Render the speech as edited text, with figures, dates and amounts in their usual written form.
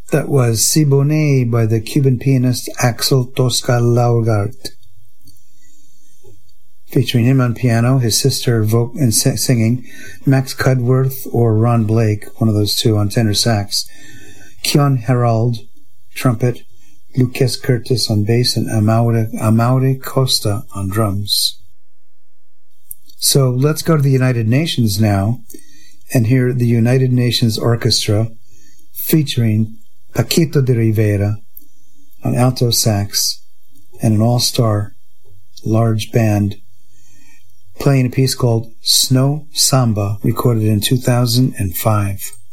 That was Siboney by the Cuban pianist Axel Tosca Laurgart. Featuring him on piano, his sister and singing, Max Cudworth or Ron Blake, one of those two on tenor sax, Keon Herald, trumpet, Lucas Curtis on bass, and Amaury Costa on drums. So let's go to the United Nations now and hear the United Nations Orchestra featuring Paquito de Rivera on alto sax and an all-star large band playing a piece called Snow Samba, recorded in 2005.